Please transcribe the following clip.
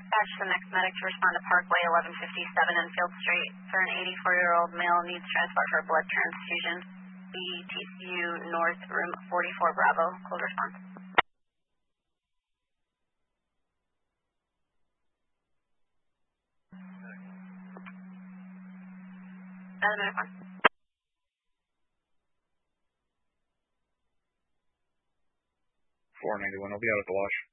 dispatch the next medic to respond to Parkway 1157 Enfield Street for an 84-year-old male needs transport for blood transfusion. BTCU North, room 44 Bravo. Cold response. Medic 1. 491 will be out at the wash.